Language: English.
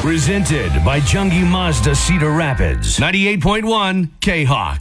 Presented by Chungy Mazda Cedar Rapids. 98.1 K-Hawk.